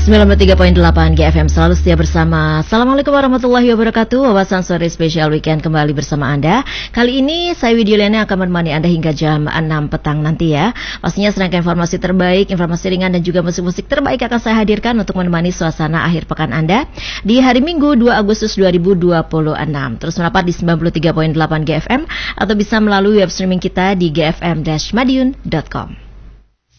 93.8 GFM selalu setia bersama. Assalamualaikum warahmatullahi wabarakatuh. Wawasan sore spesial weekend kembali bersama Anda. Kali ini saya Widiolena akan menemani Anda hingga jam 6 petang nanti ya. Pastinya serangkaian informasi terbaik, informasi ringan dan juga musik-musik terbaik akan saya hadirkan untuk menemani suasana akhir pekan Anda di hari Minggu 2 Agustus 2026. Terus merapat di 93.8 GFM atau bisa melalui web streaming kita di gfm-madiun.com.